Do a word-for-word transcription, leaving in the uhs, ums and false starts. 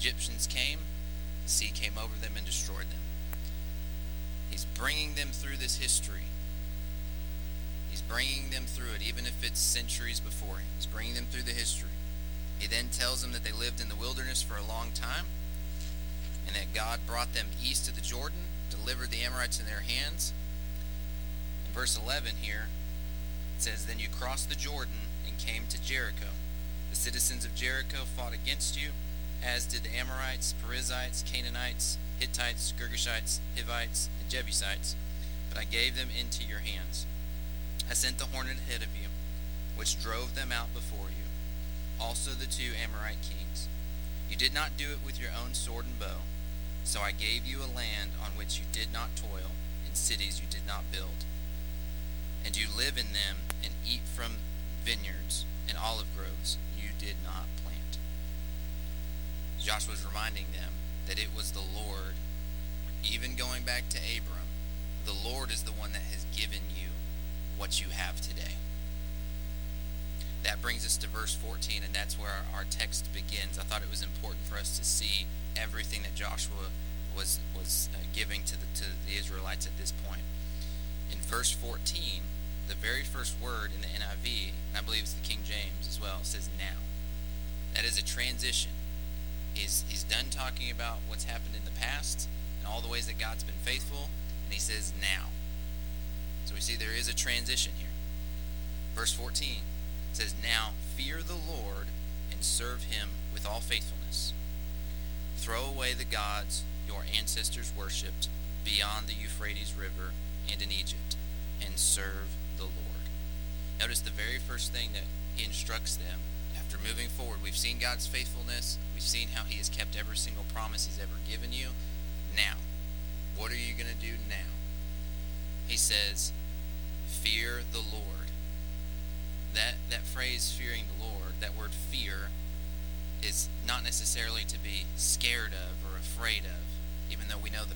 Egyptians came, the sea came over them and destroyed them. He's bringing them through this history. He's bringing them through it, even if it's centuries before him. He's bringing them through the history. He then tells them that they lived in the wilderness for a long time, and that God brought them east of the Jordan, delivered the Amorites in their hands. In verse eleven here, it says, "Then you crossed the Jordan and came to Jericho. The citizens of Jericho fought against you, as did the Amorites, Perizzites, Canaanites, Hittites, Girgashites, Hivites, and Jebusites, but I gave them into your hands. I sent the hornet ahead of you, which drove them out before you, also the two Amorite kings. You did not do it with your own sword and bow, so I gave you a land on which you did not toil, and cities you did not build. And you live in them and eat from vineyards and olive groves you did not plant." Joshua was reminding them that it was the Lord, even going back to Abram, the Lord is the one that has given you what you have today. That brings us to verse fourteen, and that's where our, our text begins. I thought it was important for us to see everything that Joshua was was uh, giving to the to the Israelites at this point. In verse fourteen, the very first word in the N I V, and I believe it's the King James as well, says now. That is a transition. He's he's done talking about what's happened in the past and all the ways that God's been faithful, and he says now. So we see there is a transition here. Verse fourteen says, "Now fear the Lord and serve him with all faithfulness. Throw away the gods your ancestors worshipped beyond the Euphrates River and in Egypt, and serve the Lord." Notice the very first thing that he instructs them after moving forward. We've seen God's faithfulness. We've seen how he has kept every single promise he's ever given you. Now, what are you going to do now? He says, fear the Lord. That, that phrase, fearing the Lord, that word fear, is not necessarily to be scared of or afraid of, even though we know the